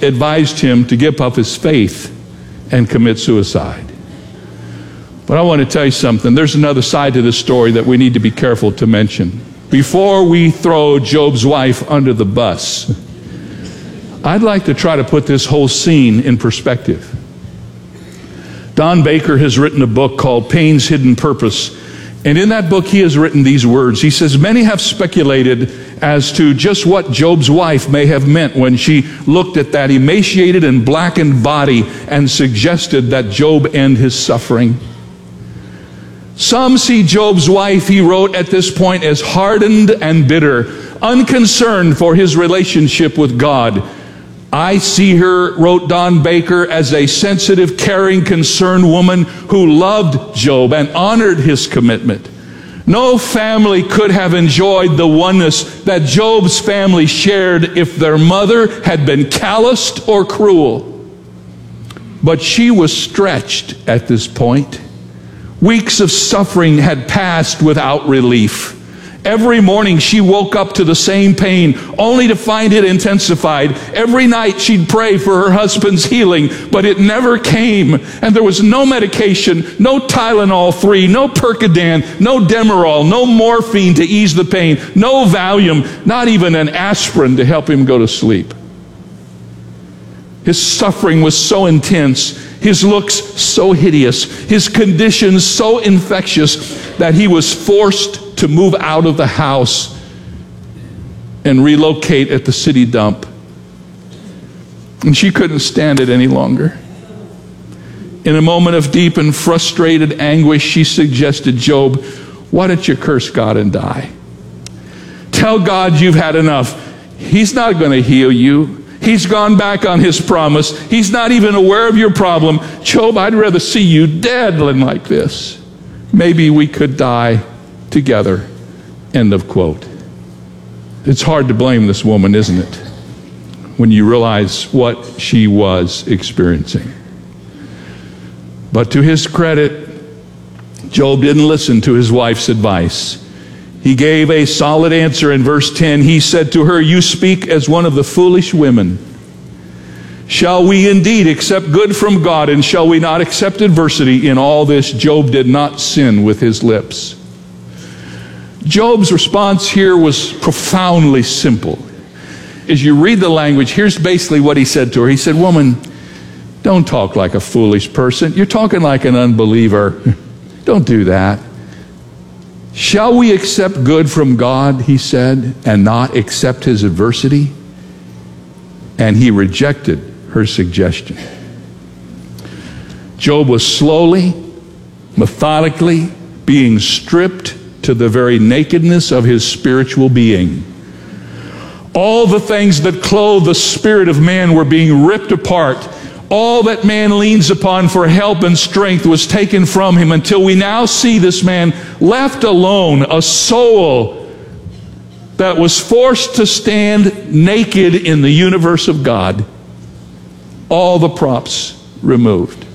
advised him to give up his faith and commit suicide. But I want to tell you something. There's another side to this story that we need to be careful to mention. Before we throw Job's wife under the bus, I'd like to try to put this whole scene in perspective. Don Baker has written a book called Pain's Hidden Purpose. And in that book, he has written these words. He says, many have speculated as to just what Job's wife may have meant when she looked at that emaciated and blackened body and suggested that Job end his suffering. Some see Job's wife, he wrote at this point, as hardened and bitter, unconcerned for his relationship with God. I see her, wrote Don Baker, as a sensitive, caring, concerned woman who loved Job and honored his commitment. No family could have enjoyed the oneness that Job's family shared if their mother had been calloused or cruel. But she was stretched at this point. Weeks of suffering had passed without relief. Every morning she woke up to the same pain, only to find it intensified. Every night she'd pray for her husband's healing, but it never came. And there was no medication, no Tylenol 3, no Percodan, no Demerol, no morphine to ease the pain, no Valium, not even an aspirin to help him go to sleep. His suffering was so intense, his looks so hideous, his conditions so infectious that he was forced to move out of the house and relocate at the city dump. And she couldn't stand it any longer. In a moment of deep and frustrated anguish, she suggested, Job, why don't you curse God and die? Tell God you've had enough. He's not going to heal you. He's gone back on his promise. He's not even aware of your problem. Job, I'd rather see you dead than like this. Maybe we could die together. End of quote. It's hard to blame this woman, isn't it, when you realize what she was experiencing. But to his credit, Job didn't listen to his wife's advice. He gave a solid answer in verse 10. He said to her, you speak as one of the foolish women. Shall we indeed accept good from God, and shall we not accept adversity? In all this, Job did not sin with his lips. Job's response here was profoundly simple. As you read the language, here's basically what he said to her. He said, woman, don't talk like a foolish person. You're talking like an unbeliever. Don't do that. Shall we accept good from God, he said, and not accept his adversity? And he rejected her suggestion. Job was slowly, methodically being stripped to the very nakedness of his spiritual being. All the things that clothe the spirit of man were being ripped apart. All that man leans upon for help and strength was taken from him, until we now see this man left alone, a soul that was forced to stand naked in the universe of God. All the props removed.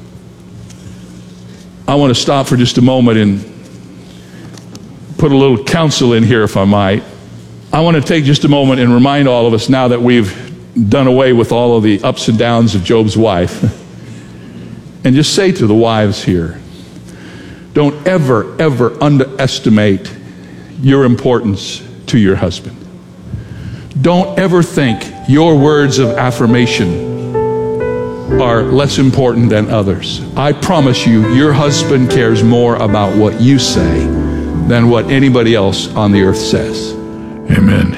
I want to stop for just a moment and put a little counsel in here, if I might. I want to take just a moment and remind all of us, now that we've done away with all of the ups and downs of Job's wife, and just say to the wives here, don't ever, ever underestimate your importance to your husband. Don't ever think your words of affirmation are less important than others. I promise you, your husband cares more about what you say than what anybody else on the earth says. Amen.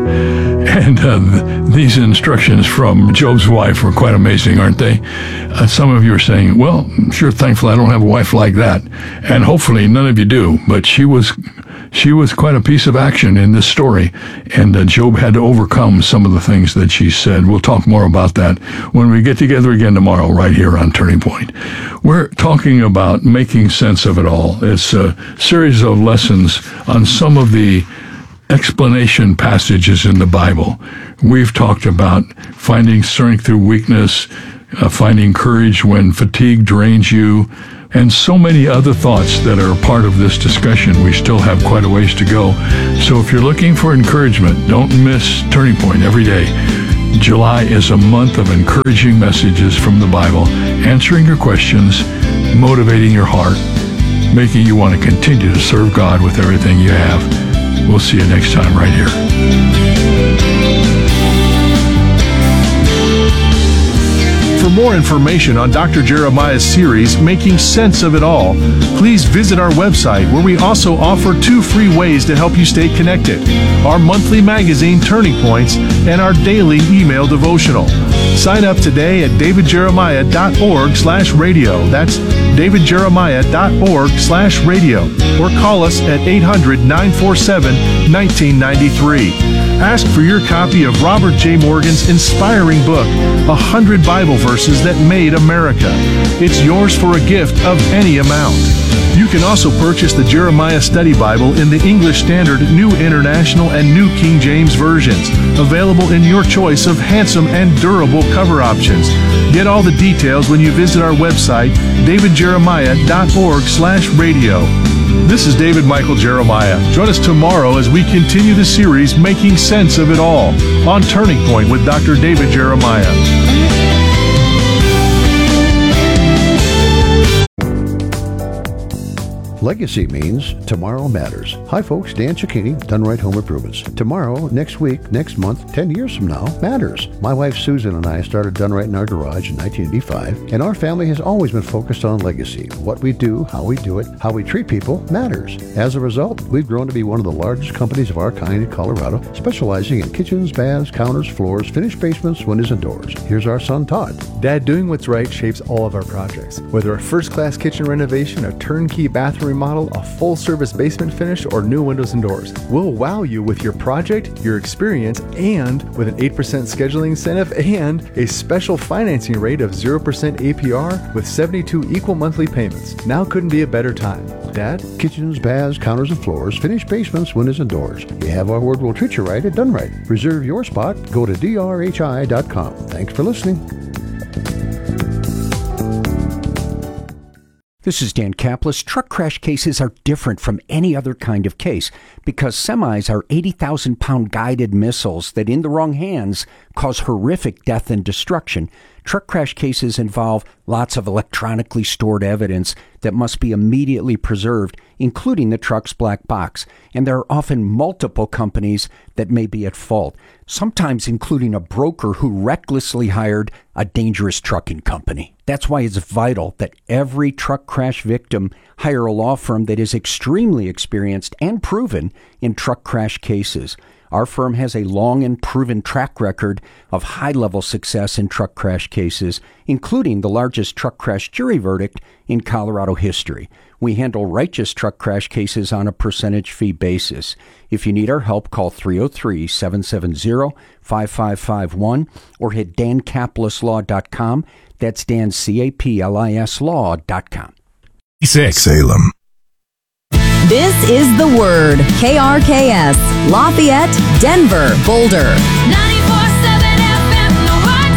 And these instructions from Job's wife were quite amazing, aren't they? Some of you are saying, well, I'm sure thankful I don't have a wife like that. And hopefully none of you do. But she was quite a piece of action in this story. And Job had to overcome some of the things that she said. We'll talk more about that when we get together again tomorrow right here on Turning Point. We're talking about making sense of it all. It's a series of lessons on some of the explanation passages in the Bible. We've talked about finding strength through weakness, finding courage when fatigue drains you, and so many other thoughts that are part of this discussion. We still have quite a ways to go. So if you're looking for encouragement, don't miss Turning Point every day. July is a month of encouraging messages from the Bible, answering your questions, motivating your heart, making you want to continue to serve God with everything you have. We'll see you next time right here. For more information on Dr. Jeremiah's series, Making Sense of It All, please visit our website, where we also offer 2 free ways to help you stay connected: our monthly magazine, Turning Points, and our daily email devotional. Sign up today at davidjeremiah.org/radio. That's davidjeremiah.org/radio. Or call us at 800-947-1993. Ask for your copy of Robert J. Morgan's inspiring book, 100 Bible Verses That Made America. It's yours for a gift of any amount. You can also purchase the Jeremiah Study Bible in the English Standard, New International, and New King James versions, available in your choice of handsome and durable cover options. Get all the details when you visit our website, davidjeremiah.org/radio. This is David Michael Jeremiah. Join us tomorrow as we continue the series, Making Sense of It All, on Turning Point with Dr. David Jeremiah. Legacy means tomorrow matters. Hi folks, Dan Cicchini, Done Right Home Improvements. Tomorrow, next week, next month, 10 years from now matters. My wife Susan and I started Done Right in our garage in 1985, and our family has always been focused on legacy. What we do, how we do it, how we treat people matters. As a result, we've grown to be one of the largest companies of our kind in Colorado, specializing in kitchens, baths, counters, floors, finished basements, windows, and doors. Here's our son Todd. Dad, doing what's right shapes all of our projects. Whether a first-class kitchen renovation, a turnkey bathroom remodel, a full-service basement finish, or new windows and doors, we'll wow you with your project, your experience, and with an 8% scheduling incentive and a special financing rate of 0% APR with 72 equal monthly payments. Now couldn't be a better time. Dad? Kitchens, baths, counters, and floors, finished basements, windows, and doors. You have our word, we'll treat you right at Done Right. Reserve your spot. Go to drhi.com. Thanks for listening. This is Dan Kaplis. Truck crash cases are different from any other kind of case because semis are 80,000-pound guided missiles that, in the wrong hands, cause horrific death and destruction. Truck crash cases involve lots of electronically stored evidence that must be immediately preserved, including the truck's black box. And there are often multiple companies that may be at fault, sometimes including a broker who recklessly hired a dangerous trucking company. That's why it's vital that every truck crash victim hire a law firm that is extremely experienced and proven in truck crash cases. Our firm has a long and proven track record of high-level success in truck crash cases, including the largest truck crash jury verdict in Colorado history. We handle righteous truck crash cases on a percentage fee basis. If you need our help, call 303-770-5551 or hit dankaplislaw.com. That's Dan, C-A-P-L-I-S law.com. Salem. This is The Word, KRKS, Lafayette, Denver, Boulder. 94.7 FM, The Word,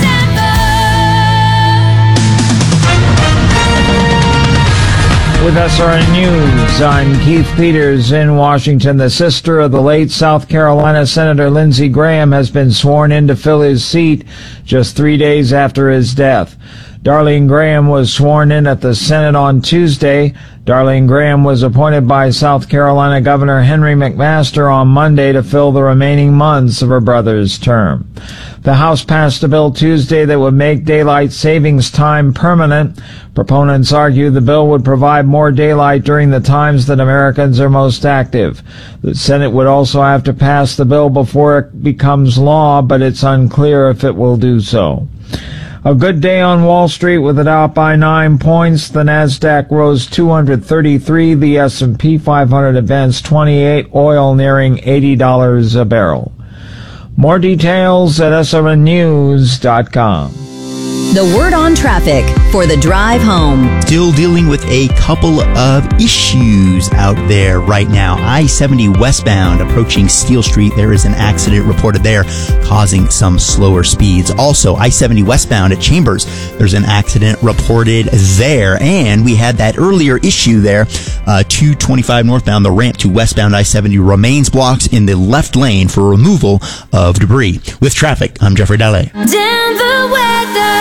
Denver. With SRN News, I'm Keith Peters in Washington. The sister of the late South Carolina Senator Lindsey Graham has been sworn in to fill his seat just 3 days after his death. Darlene Graham was sworn in at the Senate on Tuesday. Darlene Graham was appointed by South Carolina Governor Henry McMaster on Monday to fill the remaining months of her brother's term. The House passed a bill Tuesday that would make daylight savings time permanent. Proponents argue the bill would provide more daylight during the times that Americans are most active. The Senate would also have to pass the bill before it becomes law, but it's unclear if it will do so. A good day on Wall Street with it out by 9 points. The Nasdaq rose 233. The S&P 500 advanced 28. Oil nearing $80 a barrel. More details at srnnews.com. The Word on Traffic for the drive home. Still dealing with a couple of issues out there right now. I-70 westbound approaching Steel Street. There is an accident reported there causing some slower speeds. Also, I-70 westbound at Chambers. There's an accident reported there. And we had that earlier issue there. 225 northbound, the ramp to westbound I-70 remains blocked in the left lane for removal of debris. With traffic, I'm Jeffrey Dalle. Denver weather.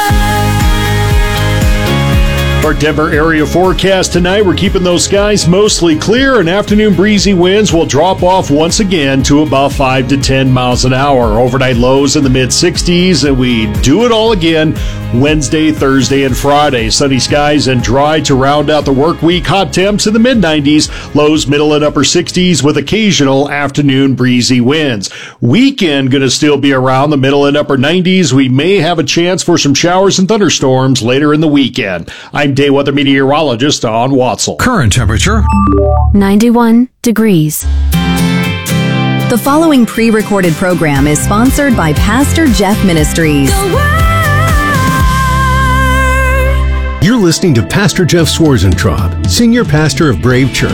Our Denver area forecast tonight, we're keeping those skies mostly clear, and afternoon breezy winds will drop off once again to about 5 to 10 miles an hour. Overnight lows in the mid-60s, and we do it all again Wednesday, Thursday, and Friday. Sunny skies and dry to round out the work week. Hot temps in the mid-90s, lows middle and upper 60s with occasional afternoon breezy winds. Weekend going to still be around the middle and upper 90s. We may have a chance for some showers and thunderstorms later in the weekend. I'm day weather meteorologist Don Watzel. Current temperature 91 degrees. The following pre-recorded program is sponsored by Pastor Jeff Ministries. You're listening to Pastor Jeff Schwarzentraub, Senior Pastor of Brave Church.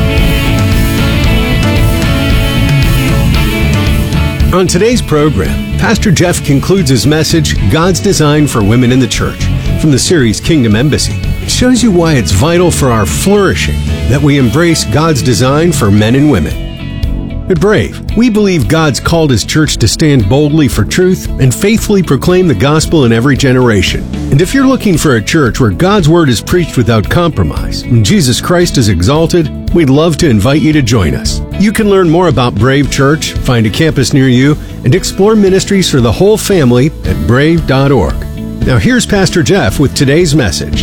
On today's program, Pastor Jeff concludes his message, God's Design for Women in the Church, from the series Kingdom Embassy. It shows you why it's vital for our flourishing that we embrace God's design for men and women. At Brave, we believe God's called His church to stand boldly for truth and faithfully proclaim the gospel in every generation. And if you're looking for a church where God's word is preached without compromise and Jesus Christ is exalted, we'd love to invite you to join us. You can learn more about Brave Church, find a campus near you, and explore ministries for the whole family at brave.org. Now here's Pastor Jeff with today's message.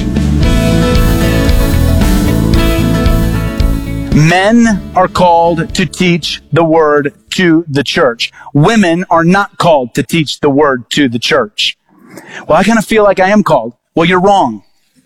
Men are called to teach the word to the church. Women are not called to teach the word to the church. Well, I kind of feel like I am called. Well, you're wrong.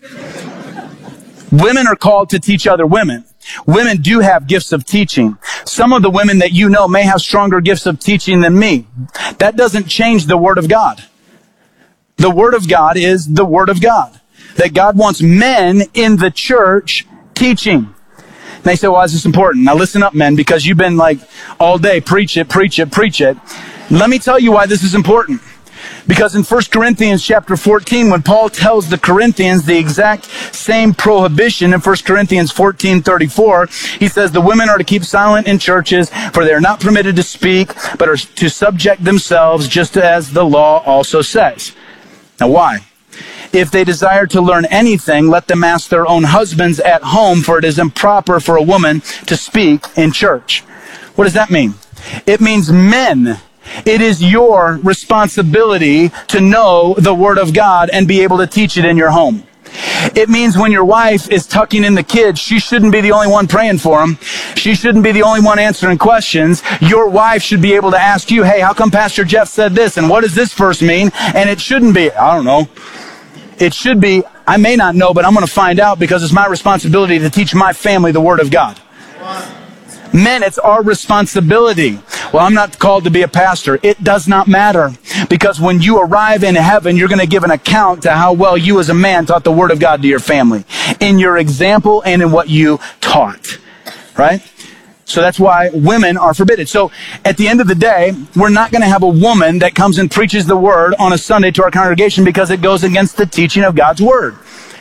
Women are called to teach other women. Women do have gifts of teaching. Some of the women that you know may have stronger gifts of teaching than me. That doesn't change the word of God. The word of God is the word of God. That God wants men in the church teaching. And they say, well, why is this important? Now listen up, men, because you've been like all day, preach it, preach it, preach it. Let me tell you why this is important. Because in 1 Corinthians chapter 14, when Paul tells the Corinthians the exact same prohibition in 1 Corinthians 14:34, he says the women are to keep silent in churches, for they are not permitted to speak, but are to subject themselves, just as the law also says. Now why? If they desire to learn anything, let them ask their own husbands at home, for it is improper for a woman to speak in church. What does that mean? It means men. It is your responsibility to know the Word of God and be able to teach it in your home. It means when your wife is tucking in the kids, she shouldn't be the only one praying for them. She shouldn't be the only one answering questions. Your wife should be able to ask you, hey, how come Pastor Jeff said this? And what does this verse mean? And it shouldn't be, I don't know. It should be, I may not know, but I'm going to find out because it's my responsibility to teach my family the Word of God. Men, it's our responsibility. Well, I'm not called to be a pastor. It does not matter. Because when you arrive in heaven, you're going to give an account to how well you as a man taught the Word of God to your family. In your example and in what you taught. Right? So that's why women are forbidden. So at the end of the day, we're not going to have a woman that comes and preaches the Word on a Sunday to our congregation because it goes against the teaching of God's Word.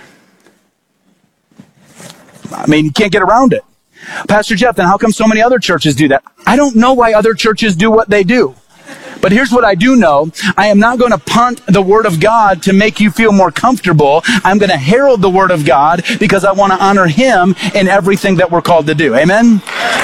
I mean, you can't get around it. Pastor Jeff, then how come so many other churches do that? I don't know why other churches do what they do. But here's what I do know. I am not going to punt the Word of God to make you feel more comfortable. I'm going to herald the Word of God because I want to honor Him in everything that we're called to do. Amen?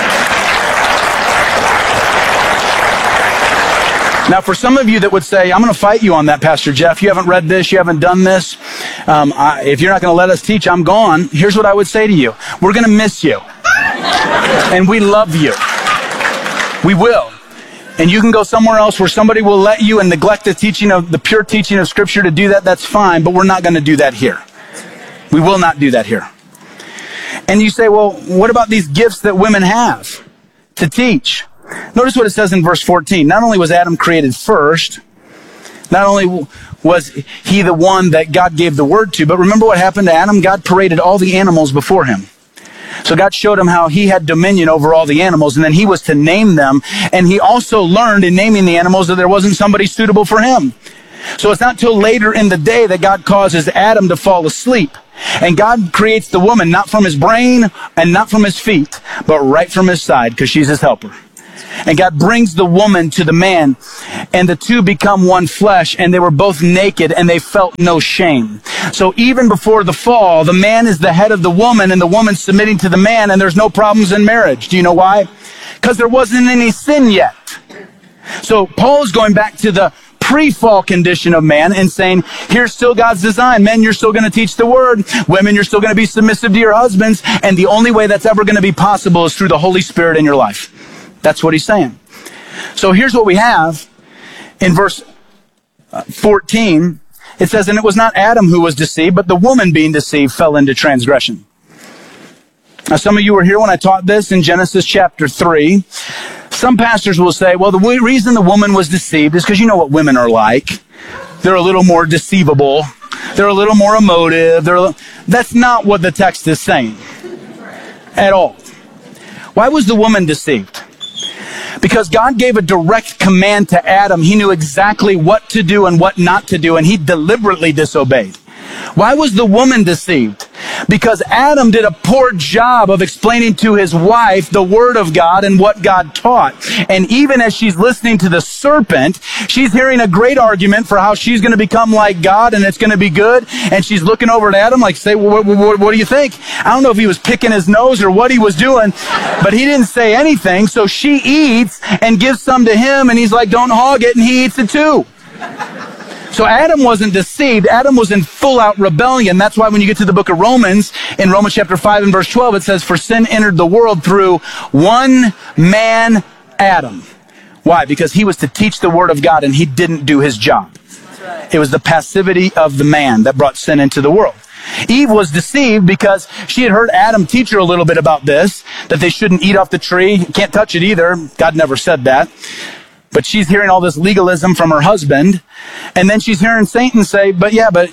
Now, for some of you that would say, I'm going to fight you on that, Pastor Jeff. You haven't read this. You haven't done this. If you're not going to let us teach, I'm gone. Here's what I would say to you. We're going to miss you. And we love you. We will. And you can go somewhere else where somebody will let you and neglect the teaching of the pure teaching of Scripture to do that. That's fine, but we're not going to do that here. We will not do that here. And you say, well, what about these gifts that women have to teach? Notice what it says in verse 14. Not only was Adam created first, not only was he the one that God gave the word to. But remember what happened to Adam? God paraded all the animals before him. So God showed him how he had dominion over all the animals, and then he was to name them. And he also learned in naming the animals that there wasn't somebody suitable for him. So it's not till later in the day that God causes Adam to fall asleep. And God creates the woman not from his brain and not from his feet, but right from his side, because she's his helper. And God brings the woman to the man, and the two become one flesh, and they were both naked, and they felt no shame. So even before the fall, the man is the head of the woman, and the woman's submitting to the man, and there's no problems in marriage. Do you know why? Because there wasn't any sin yet. So Paul's going back to the pre-fall condition of man and saying, here's still God's design. Men, you're still going to teach the word. Women, you're still going to be submissive to your husbands. And the only way that's ever going to be possible is through the Holy Spirit in your life. That's what he's saying. So here's what we have in verse 14. It says, and it was not Adam who was deceived, but the woman being deceived fell into transgression. Now, some of you were here when I taught this in Genesis chapter 3. Some pastors will say, well, the reason the woman was deceived is because you know what women are like. They're a little more deceivable. They're a little more emotive. That's not what the text is saying at all. Why was the woman deceived? Because God gave a direct command to Adam. He knew exactly what to do and what not to do, and he deliberately disobeyed. Why was the woman deceived? Because Adam did a poor job of explaining to his wife the word of God and what God taught. And even as she's listening to the serpent, she's hearing a great argument for how she's going to become like God and it's going to be good. And she's looking over at Adam like, say, what do you think? I don't know if he was picking his nose or what he was doing, but he didn't say anything. So she eats and gives some to him, and he's like, don't hog it, and he eats it too. So Adam wasn't deceived. Adam was in full-out rebellion. That's why when you get to the book of Romans, in Romans chapter 5 and verse 12, it says, for sin entered the world through one man, Adam. Why? Because he was to teach the word of God, and he didn't do his job. It was the passivity of the man that brought sin into the world. Eve was deceived because she had heard Adam teach her a little bit about this, that they shouldn't eat off the tree, can't touch it either. God never said that. But she's hearing all this legalism from her husband. And then she's hearing Satan say, but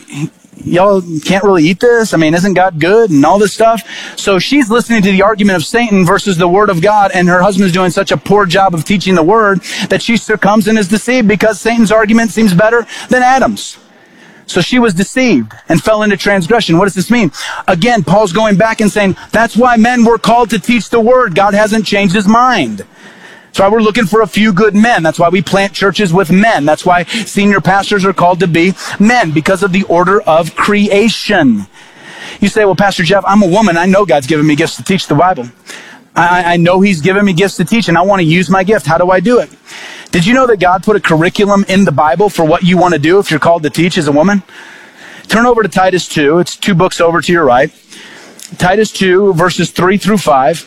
y'all can't really eat this. I mean, isn't God good and all this stuff? So she's listening to the argument of Satan versus the word of God. And her husband's doing such a poor job of teaching the word that she succumbs and is deceived because Satan's argument seems better than Adam's. So she was deceived and fell into transgression. What does this mean? Again, Paul's going back and saying, that's why men were called to teach the word. God hasn't changed his mind. That's why we're looking for a few good men. That's why we plant churches with men. That's why senior pastors are called to be men, because of the order of creation. You say, well, Pastor Jeff, I'm a woman. I know God's given me gifts to teach the Bible. I know he's given me gifts to teach, and I want to use my gift. How do I do it? Did you know that God put a curriculum in the Bible for what you want to do if you're called to teach as a woman? Turn over to Titus 2. It's 2 books over to your right. Titus 2, verses 3 through 5.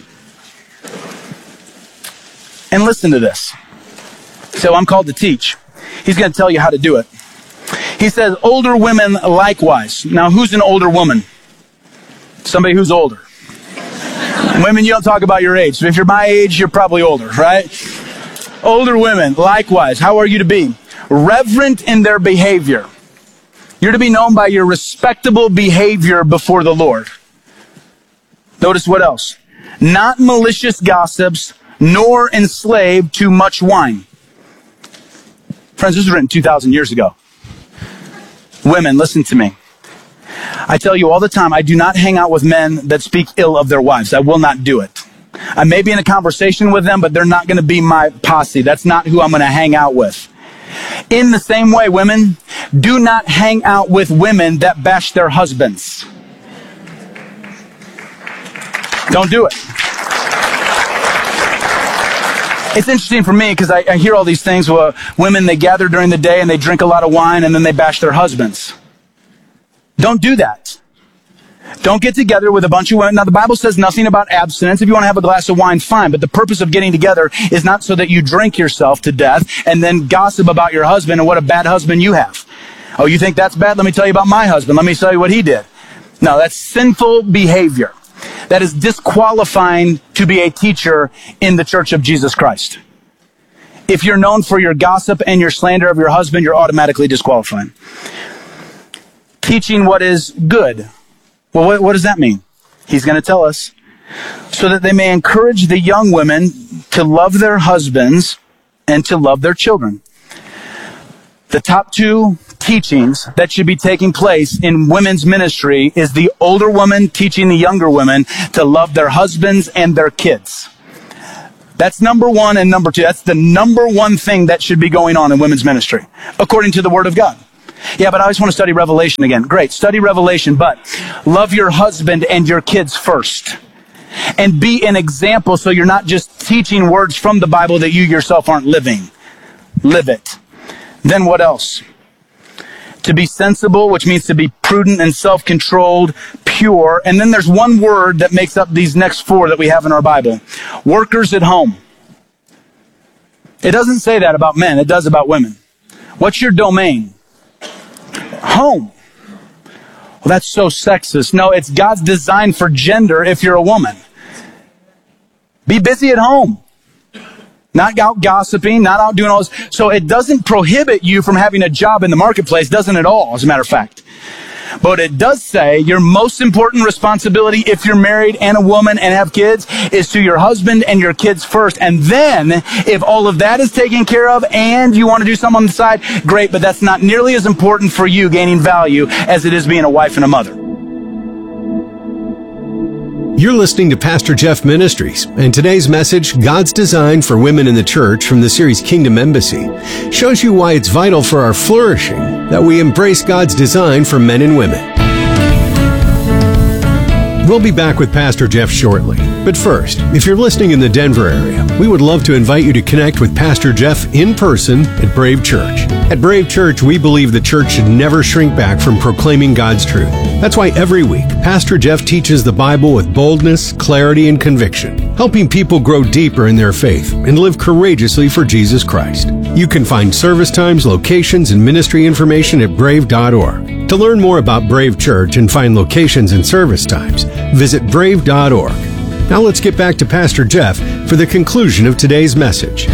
And listen to this. So I'm called to teach. He's going to tell you how to do it. He says, older women likewise. Now, who's an older woman? Somebody who's older. Women, you don't talk about your age. So if you're my age, you're probably older, right? Older women, likewise. How are you to be? Reverent in their behavior. You're to be known by your respectable behavior before the Lord. Notice what else? Not malicious gossips, nor enslaved to much wine. Friends, this was written 2,000 years ago. Women, listen to me. I tell you all the time, I do not hang out with men that speak ill of their wives. I will not do it. I may be in a conversation with them, but they're not going to be my posse. That's not who I'm going to hang out with. In the same way, women, do not hang out with women that bash their husbands. Don't do it. It's interesting for me because I hear all these things where women, they gather during the day and they drink a lot of wine and then they bash their husbands. Don't do that. Don't get together with a bunch of women. Now, the Bible says nothing about abstinence. If you want to have a glass of wine, fine. But the purpose of getting together is not so that you drink yourself to death and then gossip about your husband and what a bad husband you have. Oh, you think that's bad? Let me tell you about my husband. Let me tell you what he did. No, that's sinful behavior. That is disqualifying to be a teacher in the Church of Jesus Christ. If you're known for your gossip and your slander of your husband, you're automatically disqualifying. teaching what is good. Well, what does that mean? He's going to tell us. So that they may encourage the young women to love their husbands and to love their children. The top two teachings that should be taking place in women's ministry is the older woman teaching the younger women to love their husbands and their kids. That's number one and number two. That's the number one thing that should be going on in women's ministry, according to the Word of God. Yeah, but I always want to study Revelation again. Great, study Revelation, but love your husband and your kids first. And be an example so you're not just teaching words from the Bible that you yourself aren't living. Live it. Then what else? To be sensible, which means to be prudent and self-controlled, pure. And then there's one word that makes up these next four that we have in our Bible. Workers at home. It doesn't say that about men. It does about women. What's your domain? Home. Well, that's so sexist. No, it's God's design for gender if you're a woman. Be busy at home. Not out gossiping, not out doing all this. So it doesn't prohibit you from having a job in the marketplace, doesn't at all, as a matter of fact. But it does say your most important responsibility if you're married and a woman and have kids is to your husband and your kids first. And then if all of that is taken care of and you want to do something on the side, great, but that's not nearly as important for you gaining value as it is being a wife and a mother. You're listening to Pastor Jeff Ministries, and today's message, God's Design for Women in the Church, from the series Kingdom Embassy, shows you why it's vital for our flourishing that we embrace God's design for men and women. We'll be back with Pastor Jeff shortly. But first, if you're listening in the Denver area, we would love to invite you to connect with Pastor Jeff in person at Brave Church. At Brave Church, we believe the church should never shrink back from proclaiming God's truth. That's why every week, Pastor Jeff teaches the Bible with boldness, clarity, and conviction, helping people grow deeper in their faith and live courageously for Jesus Christ. You can find service times, locations, and ministry information at brave.org. To learn more about Brave Church and find locations and service times, visit brave.org. Now let's get back to Pastor Jeff for the conclusion of today's message.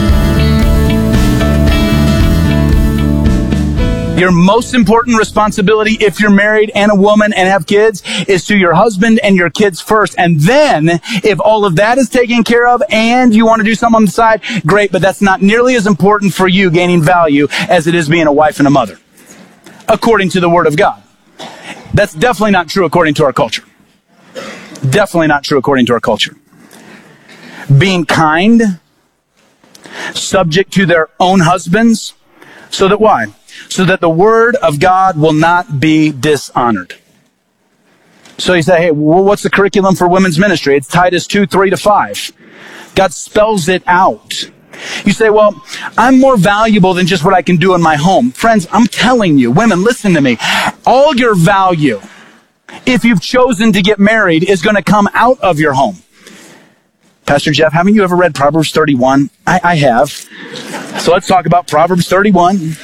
Your most important responsibility if you're married and a woman and have kids is to your husband and your kids first. And then if all of that is taken care of and you want to do something on the side, great, but that's not nearly as important for you gaining value as it is being a wife and a mother, according to the Word of God. That's definitely not true according to our culture. Definitely not true according to our culture. Being kind, subject to their own husbands, so that why? So that the Word of God will not be dishonored. So you say, hey, well, what's the curriculum for women's ministry? It's Titus 2:3-5. God spells it out. You say, well, I'm more valuable than just what I can do in my home. Friends, I'm telling you, women, listen to me. All your value, if you've chosen to get married, is going to come out of your home. Pastor Jeff, haven't you ever read Proverbs 31? I have. So let's talk about Proverbs 31.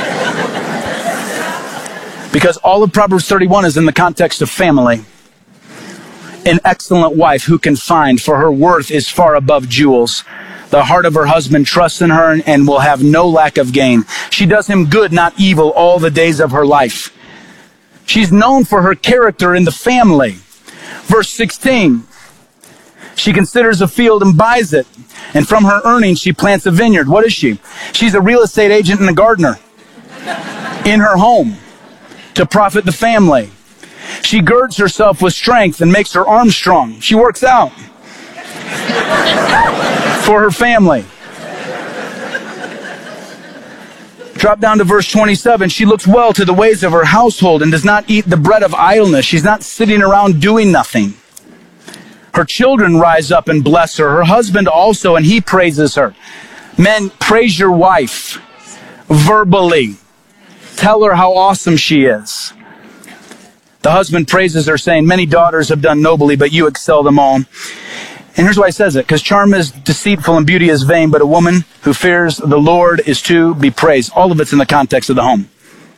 Because all of Proverbs 31 is in the context of family. An excellent wife who can find, for her worth is far above jewels. The heart of her husband trusts in her and will have no lack of gain. She does him good, not evil, all the days of her life. She's known for her character in the family. Verse 16, she considers a field and buys it, and from her earnings she plants a vineyard. What is she? She's a real estate agent and a gardener in her home to profit the family. She girds herself with strength and makes her arms strong. She works out for her family. Drop down to verse 27. She looks well to the ways of her household and does not eat the bread of idleness. She's not sitting around doing nothing. Her children rise up and bless her. Her husband also, and he praises her. Men, praise your wife verbally. Tell her how awesome she is. The husband praises her, saying, many daughters have done nobly, but you excel them all. And here's why he says it. Because charm is deceitful and beauty is vain, but a woman who fears the Lord is to be praised. All of it's in the context of the home.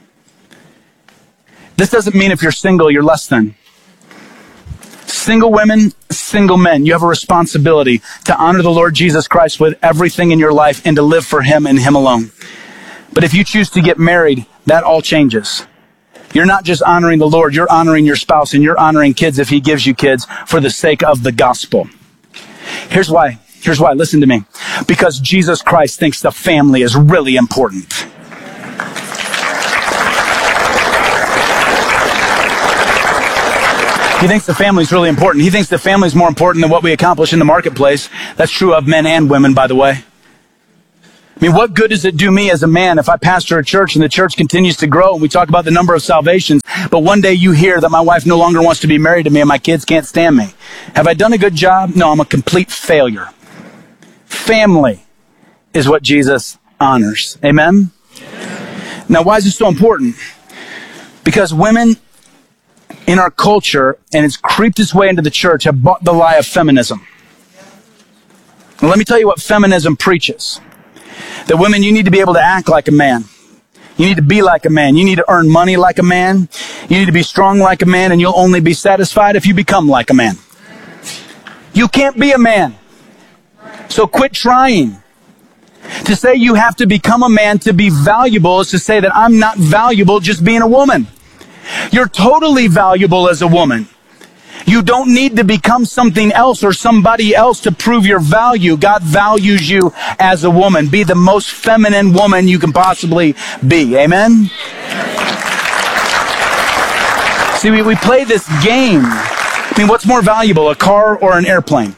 This doesn't mean if you're single, you're less than. Single women, single men, you have a responsibility to honor the Lord Jesus Christ with everything in your life and to live for Him and Him alone. But if you choose to get married, that all changes. You're not just honoring the Lord, you're honoring your spouse and you're honoring kids if he gives you kids for the sake of the gospel. Here's why. Listen to me. Because Jesus Christ thinks the family is really important. He thinks the family is really important. He thinks the family is more important than what we accomplish in the marketplace. That's true of men and women, by the way. I mean, what good does it do me as a man if I pastor a church and the church continues to grow and we talk about the number of salvations, but one day you hear that my wife no longer wants to be married to me and my kids can't stand me? Have I done a good job? No, I'm a complete failure. Family is what Jesus honors. Amen? Now, why is this so important? Because women in our culture, and it's creeped its way into the church, have bought the lie of feminism. Now, let me tell you what feminism preaches. That women, you need to be able to act like a man. You need to be like a man. You need to earn money like a man. You need to be strong like a man, and you'll only be satisfied if you become like a man. You can't be a man. So quit trying. To say you have to become a man to be valuable is to say that I'm not valuable just being a woman. You're totally valuable as a woman. You don't need to become something else or somebody else to prove your value. God values you as a woman. Be the most feminine woman you can possibly be. Amen? See, we play this game. I mean, what's more valuable, a car or an airplane?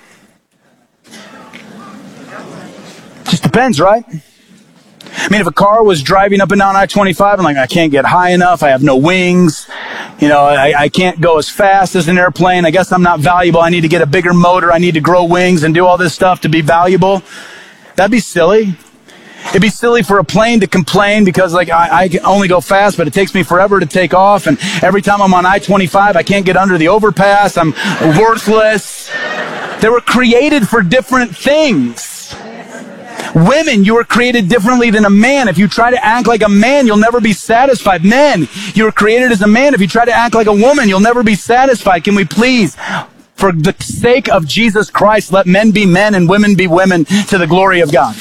Just depends, right? I mean, if a car was driving up and down I-25 and like, I can't get high enough, I have no wings, you know, I can't go as fast as an airplane, I guess I'm not valuable, I need to get a bigger motor, I need to grow wings and do all this stuff to be valuable. That'd be silly. It'd be silly for a plane to complain because like I can only go fast, but it takes me forever to take off, and every time I'm on I-25, I can't get under the overpass, I'm worthless. They were created for different things. Women, you were created differently than a man. If you try to act like a man, you'll never be satisfied. Men, you were created as a man. If you try to act like a woman, you'll never be satisfied. Can we please, for the sake of Jesus Christ, let men be men and women be women to the glory of God?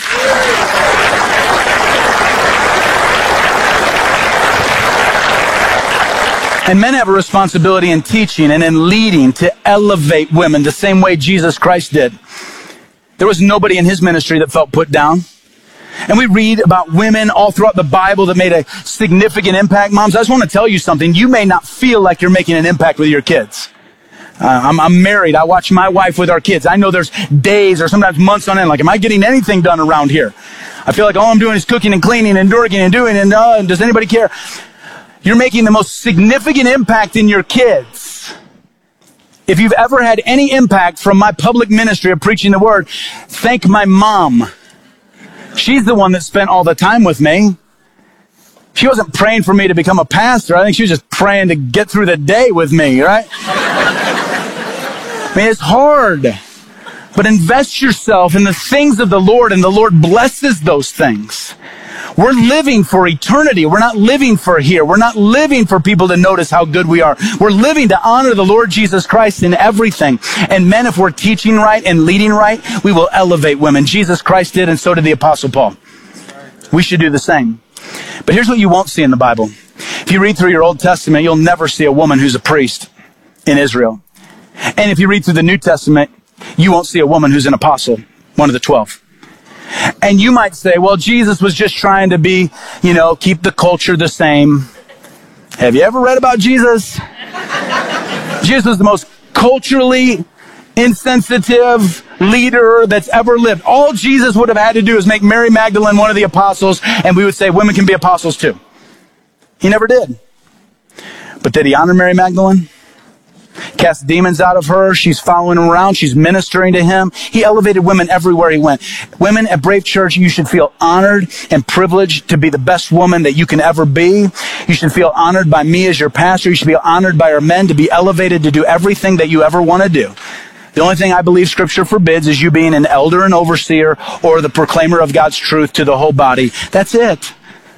And men have a responsibility in teaching and in leading to elevate women the same way Jesus Christ did. There was nobody in his ministry that felt put down. And we read about women all throughout the Bible that made a significant impact. Moms, I just want to tell you something. You may not feel like you're making an impact with your kids. I'm married. I watch my wife with our kids. I know there's days or sometimes months on end. Like, am I getting anything done around here? I feel like all I'm doing is cooking and cleaning and working and doing, and does anybody care? You're making the most significant impact in your kids. If you've ever had any impact from my public ministry of preaching the word, thank my mom. She's the one that spent all the time with me. She wasn't praying for me to become a pastor. I think she was just praying to get through the day with me, right? I mean, it's hard. But invest yourself in the things of the Lord, and the Lord blesses those things. We're living for eternity. We're not living for here. We're not living for people to notice how good we are. We're living to honor the Lord Jesus Christ in everything. And men, if we're teaching right and leading right, we will elevate women. Jesus Christ did, and so did the Apostle Paul. We should do the same. But here's what you won't see in the Bible. If you read through your Old Testament, you'll never see a woman who's a priest in Israel. And if you read through the New Testament, you won't see a woman who's an apostle, one of the 12. And you might say, well, Jesus was just trying to be, keep the culture the same. Have you ever read about Jesus? Jesus was the most culturally insensitive leader that's ever lived. All Jesus would have had to do is make Mary Magdalene one of the apostles, and we would say women can be apostles too. He never did. But did he honor Mary Magdalene? Cast demons out of her. She's following him around. She's ministering to him. He elevated women everywhere he went. Women at Brave Church, you should feel honored and privileged to be the best woman that you can ever be. You should feel honored by me as your pastor. You should feel honored by our men to be elevated to do everything that you ever want to do. The only thing I believe Scripture forbids is you being an elder and overseer or the proclaimer of God's truth to the whole body. That's it.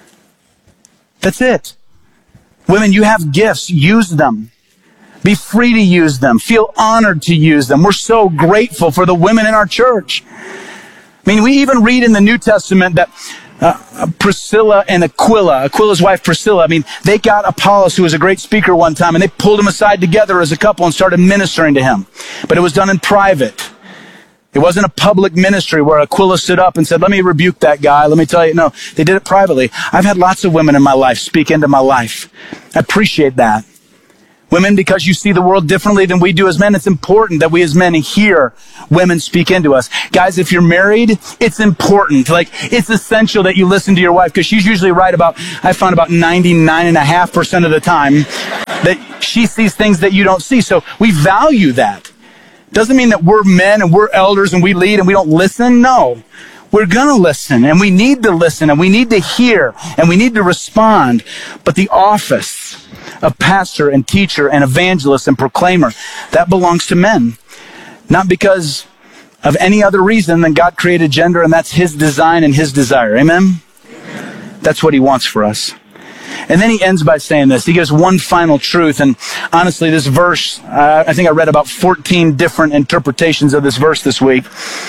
That's it. Women, you have gifts. Use them. Be free to use them. Feel honored to use them. We're so grateful for the women in our church. I mean, we even read in the New Testament that Priscilla and Aquila, Aquila's wife Priscilla, they got Apollos, who was a great speaker one time, and they pulled him aside together as a couple and started ministering to him. But it was done in private. It wasn't a public ministry where Aquila stood up and said, let me rebuke that guy. Let me tell you. No, they did it privately. I've had lots of women in my life speak into my life. I appreciate that. Women, because you see the world differently than we do as men, it's important that we as men hear women speak into us. Guys, if you're married, it's important. It's essential that you listen to your wife, because she's usually right I found about 99.5% of the time that she sees things that you don't see. So we value that. Doesn't mean that we're men and we're elders and we lead and we don't listen. No. We're going to listen, and we need to listen, and we need to hear, and we need to respond. But the office of pastor and teacher and evangelist and proclaimer, that belongs to men. Not because of any other reason than God created gender, and that's his design and his desire. Amen? That's what he wants for us. And then he ends by saying this. He gives one final truth. And honestly, this verse, I think I read about 14 different interpretations of this verse this week.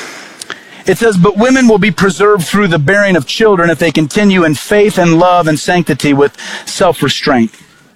It says, but women will be preserved through the bearing of children if they continue in faith and love and sanctity with self-restraint.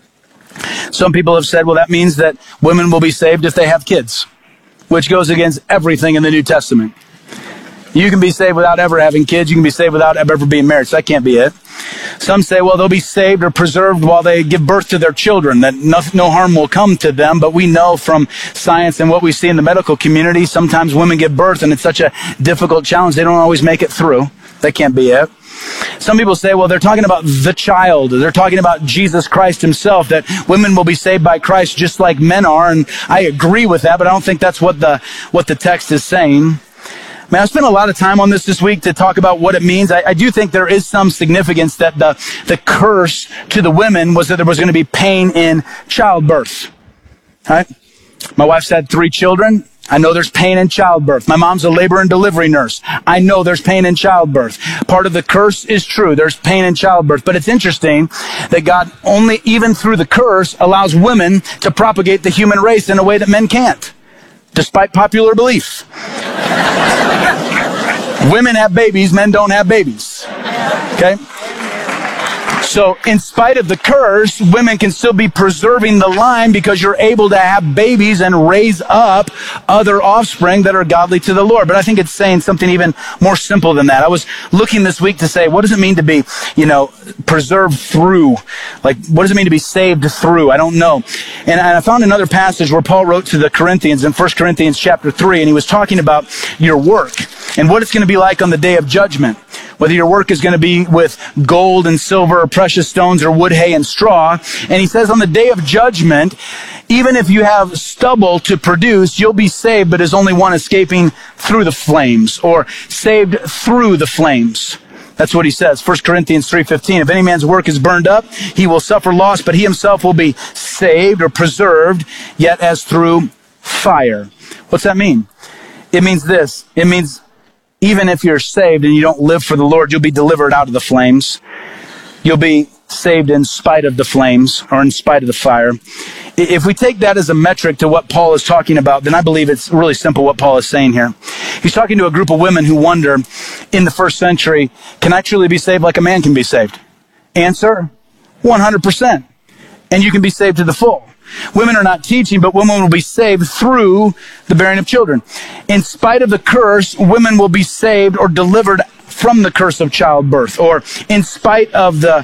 Some people have said, well, that means that women will be saved if they have kids, which goes against everything in the New Testament. You can be saved without ever having kids. You can be saved without ever being married. So that can't be it. Some say, well, they'll be saved or preserved while they give birth to their children, that no harm will come to them. But we know from science and what we see in the medical community, sometimes women give birth and it's such a difficult challenge, they don't always make it through. That can't be it. Some people say, well, they're talking about the child. They're talking about Jesus Christ himself, that women will be saved by Christ just like men are. And I agree with that, but I don't think that's what the text is saying. I spent a lot of time on this week to talk about what it means. I do think there is some significance that the curse to the women was that there was going to be pain in childbirth. All right? My wife's had 3 children. I know there's pain in childbirth. My mom's a labor and delivery nurse. I know there's pain in childbirth. Part of the curse is true. There's pain in childbirth. But it's interesting that God only, even through the curse, allows women to propagate the human race in a way that men can't, despite popular belief. Women have babies, men don't have babies. Okay? So, in spite of the curse, women can still be preserving the line because you're able to have babies and raise up other offspring that are godly to the Lord. But I think it's saying something even more simple than that. I was looking this week to say, what does it mean to be, preserved through? What does it mean to be saved through? I don't know. And I found another passage where Paul wrote to the Corinthians in 1 Corinthians chapter 3, and he was talking about your work and what it's going to be like on the day of judgment. Whether your work is going to be with gold and silver or precious stones or wood, hay, and straw. And he says on the day of judgment, even if you have stubble to produce, you'll be saved, but as only one escaping through the flames, or saved through the flames. That's what he says. 1 Corinthians 3:15. If any man's work is burned up, he will suffer loss, but he himself will be saved or preserved, yet as through fire. What's that mean? It means this. It means even if you're saved and you don't live for the Lord, you'll be delivered out of the flames. You'll be saved in spite of the flames, or in spite of the fire. If we take that as a metric to what Paul is talking about, then I believe it's really simple what Paul is saying here. He's talking to a group of women who wonder, in the first century, can I truly be saved like a man can be saved? Answer, 100%. And you can be saved to the full. Women are not teaching, but women will be saved through the bearing of children. In spite of the curse, women will be saved or delivered from the curse of childbirth, or in spite of the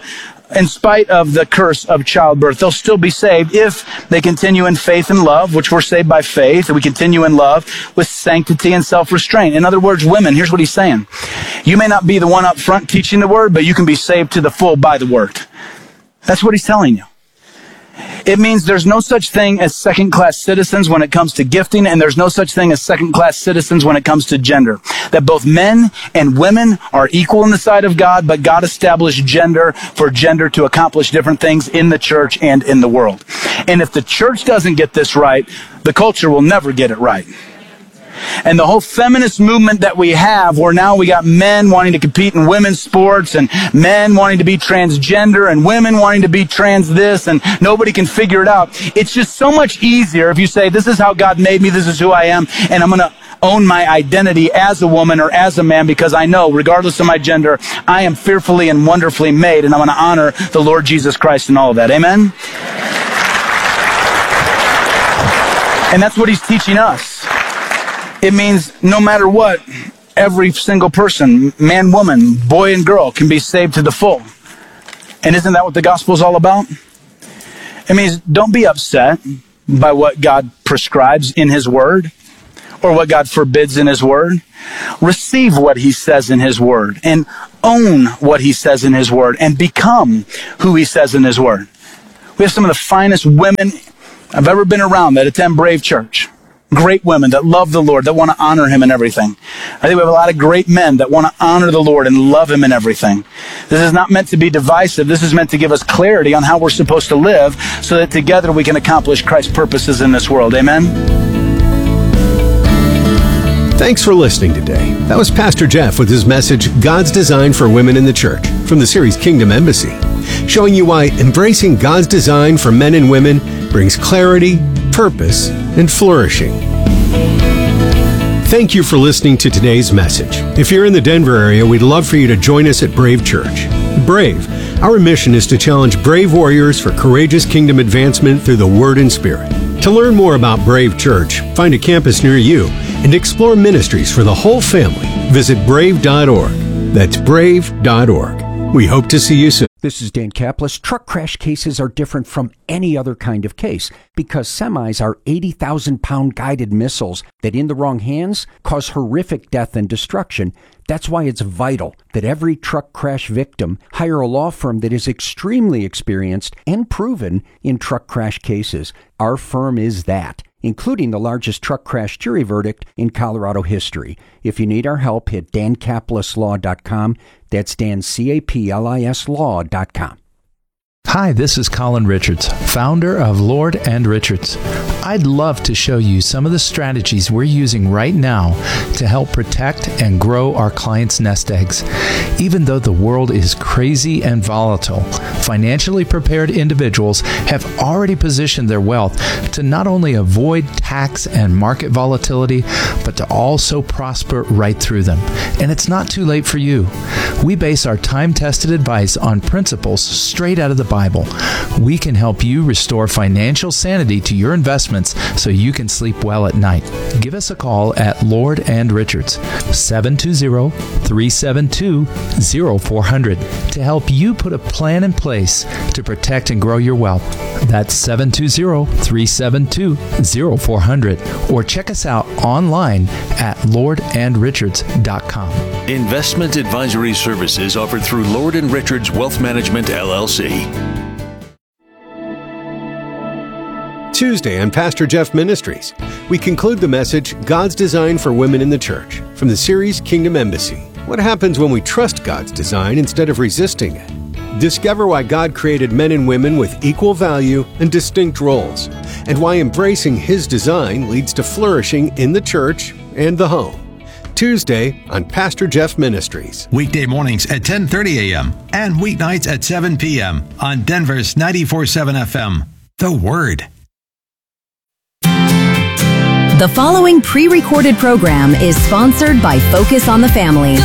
curse of childbirth, they'll still be saved if they continue in faith and love, which we're saved by faith, and we continue in love with sanctity and self-restraint. In other words, women, here's what he's saying. You may not be the one up front teaching the word, but you can be saved to the full by the word. That's what he's telling you. It means there's no such thing as second-class citizens when it comes to gifting, and there's no such thing as second-class citizens when it comes to gender. That both men and women are equal in the sight of God, but God established gender for gender to accomplish different things in the church and in the world. And if the church doesn't get this right, the culture will never get it right. And the whole feminist movement that we have, where now we got men wanting to compete in women's sports, and men wanting to be transgender, and women wanting to be trans this, and nobody can figure it out. It's just so much easier if you say, this is how God made me, this is who I am, and I'm own my identity as a woman or as a man, because I know, regardless of my gender, I am fearfully and wonderfully made, and I want to honor the Lord Jesus Christ in all of that. Amen? And that's what he's teaching us. It means no matter what, every single person, man, woman, boy, and girl, can be saved to the full. And isn't that what the gospel is all about? It means don't be upset by what God prescribes in his word or what God forbids in his word. Receive what he says in his word and own what he says in his word and become who he says in his word. We have some of the finest women I've ever been around that attend Brave Church. Great women that love the Lord, that want to honor him in everything. I think we have a lot of great men that want to honor the Lord and love him in everything. This is not meant to be divisive. This is meant to give us clarity on how we're supposed to live so that together we can accomplish Christ's purposes in this world. Amen? Thanks for listening today. That was Pastor Jeff with his message, God's Design for Women in the Church, from the series Kingdom Embassy, showing you why embracing God's design for men and women brings clarity, purpose, and flourishing. Thank you for listening to today's message. If you're in the Denver area, we'd love for you to join us at Brave Church. Brave, our mission is to challenge brave warriors for courageous kingdom advancement through the Word and Spirit. To learn more about Brave Church, find a campus near you, and explore ministries for the whole family, visit brave.org. That's brave.org. We hope to see you soon. This is Dan Kaplis. Truck crash cases are different from any other kind of case because semis are 80,000-pound guided missiles that in the wrong hands cause horrific death and destruction. That's why it's vital that every truck crash victim hire a law firm that is extremely experienced and proven in truck crash cases. Our firm is that, including the largest truck crash jury verdict in Colorado history. If you need our help, hit dankaplislaw.com. That's dankaplis.law.com. Hi, this is Colin Richards, founder of Lord and Richards. I'd love to show you some of the strategies we're using right now to help protect and grow our clients' nest eggs. Even though the world is crazy and volatile, financially prepared individuals have already positioned their wealth to not only avoid tax and market volatility, but to also prosper right through them. And it's not too late for you. We base our time-tested advice on principles straight out of the Bible. We can help you restore financial sanity to your investments so you can sleep well at night. Give us a call at Lord and Richards, 720-372-0400, to help you put a plan in place to protect and grow your wealth. That's 720-372-0400, or check us out online at lordandrichards.com. Investment advisory services offered through Lord & Richards Wealth Management, LLC. Tuesday on Pastor Jeff Ministries, we conclude the message, God's Design for Women in the Church, from the series Kingdom Embassy. What happens when we trust God's design instead of resisting it? Discover why God created men and women with equal value and distinct roles, and why embracing His design leads to flourishing in the church and the home. Tuesday on Pastor Jeff Ministries. Weekday mornings at 10:30 a.m. and weeknights at 7 p.m. on Denver's 94.7 FM. The Word. The following pre-recorded program is sponsored by Focus on the Family.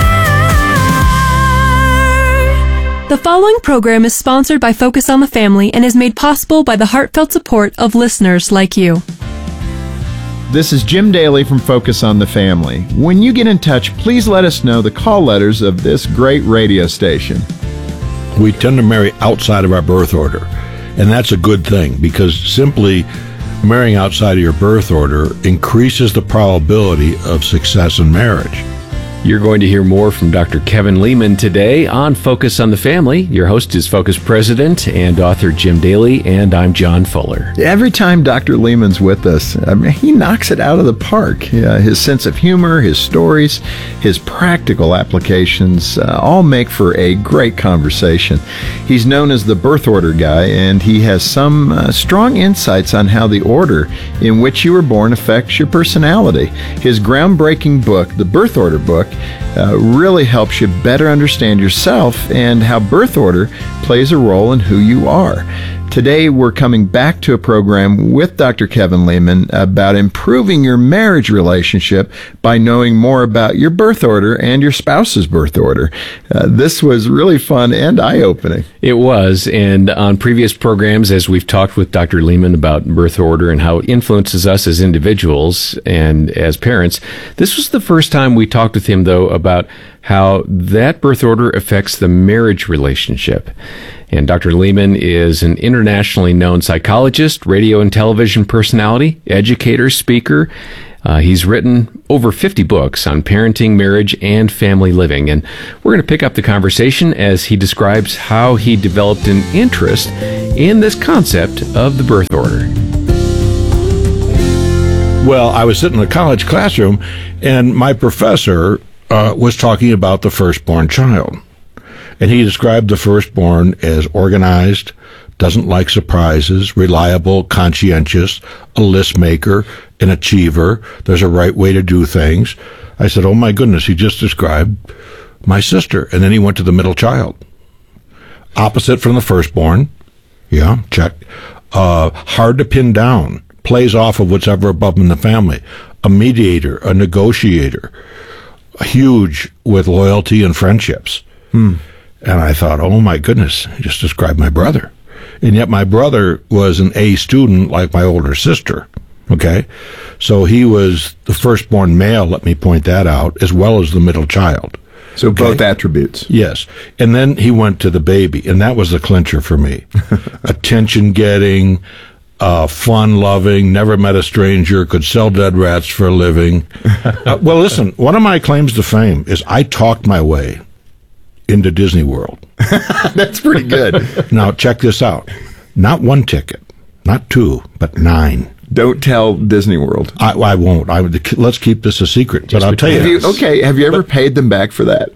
The following program is sponsored by Focus on the Family and is made possible by the heartfelt support of listeners like you. This is Jim Daly from Focus on the Family. When you get in touch, please let us know the call letters of this great radio station. We tend to marry outside of our birth order, and that's a good thing because simply marrying outside of your birth order increases the probability of success in marriage. You're going to hear more from Dr. Kevin Leman today on Focus on the Family. Your host is Focus President and author Jim Daly, and I'm John Fuller. Every time Dr. Leman's with us, he knocks it out of the park. His sense of humor, his stories, his practical applications all make for a great conversation. He's known as the birth order guy, and he has some strong insights on how the order in which you were born affects your personality. His groundbreaking book, The Birth Order Book, really helps you better understand yourself and how birth order plays a role in who you are. Today, we're coming back to a program with Dr. Kevin Leman about improving your marriage relationship by knowing more about your birth order and your spouse's birth order. This was really fun and eye-opening. It was, and on previous programs, as we've talked with Dr. Leman about birth order and how it influences us as individuals and as parents, this was the first time we talked with him, though, about how that birth order affects the marriage relationship. And Dr. Leman is an internationally known psychologist, radio and television personality, educator, speaker. He's written over 50 books on parenting, marriage, and family living. And we're going to pick up the conversation as he describes how he developed an interest in this concept of the birth order. Well, I was sitting in a college classroom, and my professor was talking about the firstborn child. And he described the firstborn as organized, doesn't like surprises, reliable, conscientious, a list maker, an achiever. There's a right way to do things. I said, oh my goodness, he just described my sister. And then he went to the middle child. Opposite from the firstborn. Yeah, check. Hard to pin down. Plays off of what's ever above him in the family. A mediator, a negotiator. Huge with loyalty and friendships. And I thought, oh my goodness, he just described my brother. And yet my brother was an A student like my older sister. Okay? So he was the firstborn male, let me point that out, as well as the middle child. So both attributes. Yes. And then he went to the baby, and that was the clincher for me. Attention-getting, fun-loving, never met a stranger, could sell dead rats for a living. Well, listen, one of my claims to fame is I talked my way into Disney World. That's pretty good. Now, check this out. Not one ticket, not two, but 9. Don't tell Disney World. I won't. Let's keep this a secret. But I'll tell you. Have you ever paid them back for that?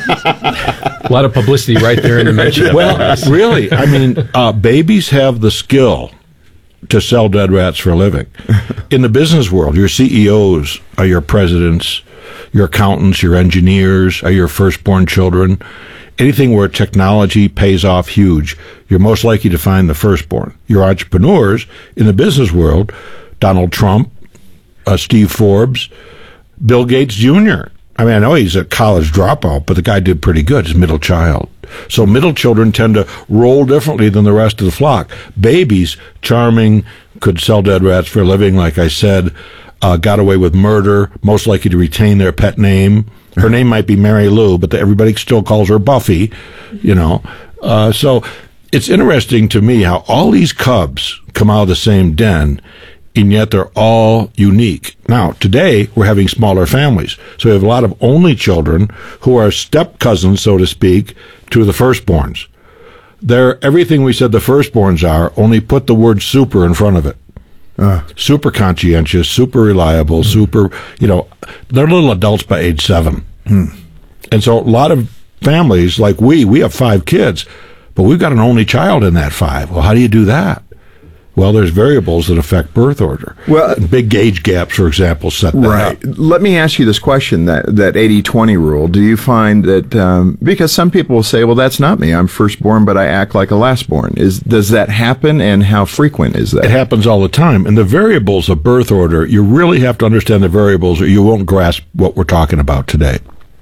A lot of publicity right there in the mention. Well, really, I mean, babies have the skill to sell dead rats for a living. In the business world, your CEOs are your presidents, your accountants, your engineers are your firstborn children. Anything where technology pays off huge, you're most likely to find the firstborn. Your entrepreneurs in the business world, Donald Trump, Steve Forbes, Bill Gates Jr. I mean, I know he's a college dropout, but the guy did pretty good. He's middle child. So middle children tend to roll differently than the rest of the flock. Babies, charming, could sell dead rats for a living, like I said, got away with murder, most likely to retain their pet name. Her name might be Mary Lou, but everybody still calls her Buffy, you know. So it's interesting to me how all these cubs come out of the same den, and yet they're all unique. Now, today, we're having smaller families. So we have a lot of only children who are step cousins, so to speak, to the firstborns. They're everything we said the firstborns are, only put the word super in front of it. Super conscientious, super reliable, super, you know, they're little adults by age 7. And so a lot of families, like we have 5 kids, but we've got an only child in that 5. Well, how do you do that? Well, there's variables that affect birth order. Well, big age gaps, for example, set that up. Let me ask you this question, that 80-20 rule. Do you find that, because some people will say, well, that's not me. I'm firstborn, but I act like a lastborn. Does that happen, and how frequent is that? It happens all the time. And the variables of birth order, you really have to understand the variables or you won't grasp what we're talking about today.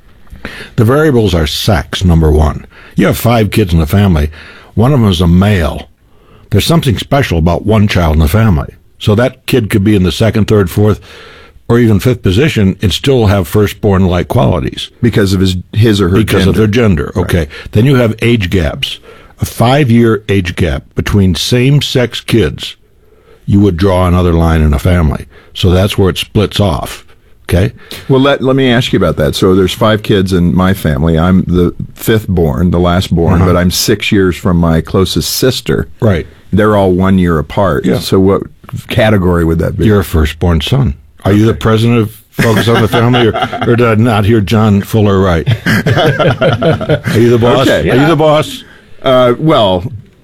The variables are sex, number 1. You have 5 kids in the family. One of them is a male. There's something special about one child in the family. So that kid could be in the 2nd, 3rd, 4th, or even 5th position and still have firstborn-like qualities. Because of his or her Because gender. of their gender, okay. Right. Then you have age gaps. A 5-year age gap between same-sex kids, you would draw another line in a family. So that's where it splits off. Okay. Well, let me ask you about that. So there's 5 kids in my family. I'm the 5th born, the last born, but I'm 6 years from my closest sister. Right. They're all 1 year apart. Yeah. So what category would that be? You're a firstborn son. Are you the president of Focus on the Family, or did I not hear John Fuller right? Are you the boss? Okay. Are you the boss? Well,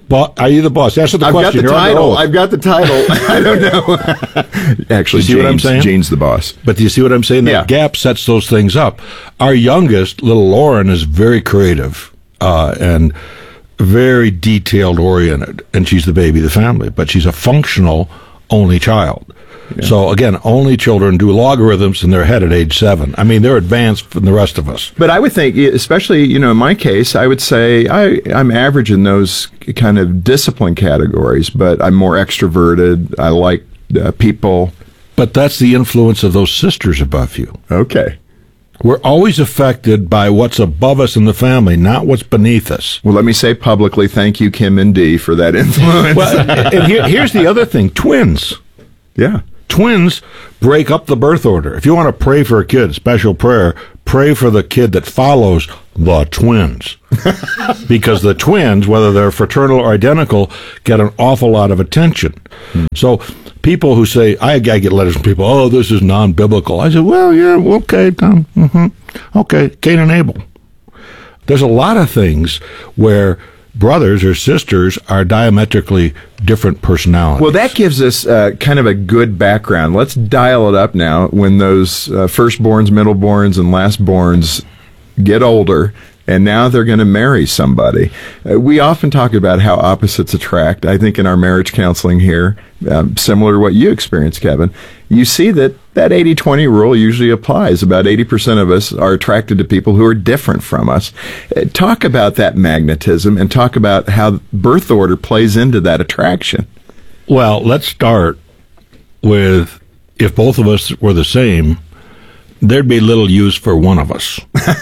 Are you the boss? Answer the question. I've got the title. I don't know. Actually, see what I'm saying? Jane's the boss. But do you see what I'm saying? That gap sets those things up. Our youngest, little Lauren, is very creative and very detailed oriented, and she's the baby of the family. But she's a functional only child. Yeah. So again, only children do logarithms in their head at age 7. I mean, they're advanced from the rest of us. But I would think, especially, in my case, I would say I'm average in those kind of discipline categories, but I'm more extroverted. I like people. But that's the influence of those sisters above you. Okay. We're always affected by what's above us in the family, not what's beneath us. Well, let me say publicly, thank you, Kim and Dee, for that influence. Well, and here's the other thing. Twins. Yeah. Twins break up the birth order. If you want to pray for a kid, special prayer, pray for the kid that follows the twins. Because the twins, whether they're fraternal or identical, get an awful lot of attention. So people who say, I get letters from people, oh, this is non-biblical. I said, well, yeah, okay, Tom. Okay, Cain and Abel. There's a lot of things where brothers or sisters are diametrically different personalities. Well, that gives us kind of a good background. Let's dial it up now. When those firstborns, middleborns, and lastborns get older, and now they're going to marry somebody. We often talk about how opposites attract. I think in our marriage counseling here, similar to what you experienced, Kevin, you see that 80-20 rule usually applies. About 80% of us are attracted to people who are different from us. Talk about that magnetism and talk about how birth order plays into that attraction. Well, let's start with, if both of us were the same, there'd be little use for one of us.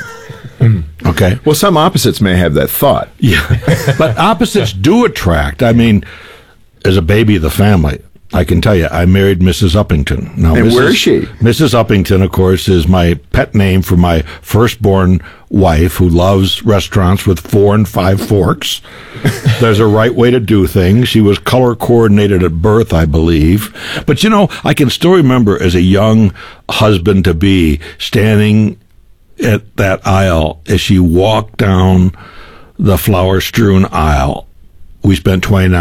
Okay. Well, some opposites may have that thought. Yeah. But opposites do attract. I mean, as a baby of the family, I can tell you, I married Mrs. Uppington. Now, and where is she? Mrs. Uppington, of course, is my pet name for my firstborn wife who loves restaurants with 4 and 5 forks. There's a right way to do things. She was color coordinated at birth, I believe. But, I can still remember as a young husband-to-be standing at that aisle as she walked down the flower-strewn aisle. We spent